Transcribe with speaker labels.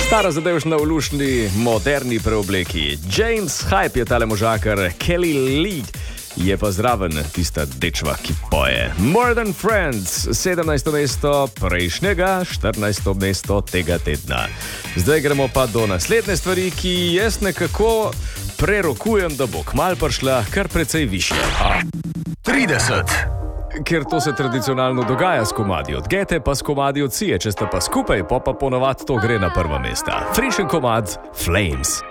Speaker 1: Stara zadevšna v lušni, moderni preobleki. James Hype je tale možakar, Kelly Lee je pa zraven tista dečva, ki poje. More Than Friends, 17. mesto prejšnjega, 14. mesto tega tedna. Zdaj gremo pa do naslednje stvari, ki jaz nekako prerokujem, da bo kmalu prišla kar precej višje.
Speaker 2: 30.
Speaker 1: Ker to se tradicionalno dogaja s komadi od Gete, pa s komadi od Cije. Če sta pa skupaj, pa ponovat to gre na prva mesta. Frišen komad Flames.